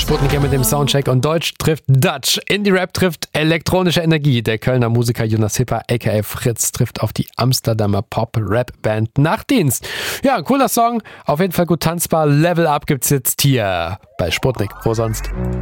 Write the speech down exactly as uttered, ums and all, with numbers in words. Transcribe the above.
Sputnik hier mit dem Soundcheck und Deutsch trifft Dutch. Indie-Rap trifft elektronische Energie. Der Kölner Musiker Jonas Hipper, aka Fritz, trifft auf die Amsterdamer Pop-Rap-Band Nachtdienst. Ja, cooler Song, auf jeden Fall gut tanzbar. Level Up gibt's jetzt hier bei Sputnik. Wo sonst?